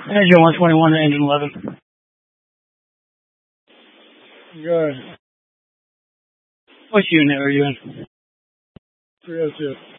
Engine 121 to engine 11. Good. What unit are you in? 302.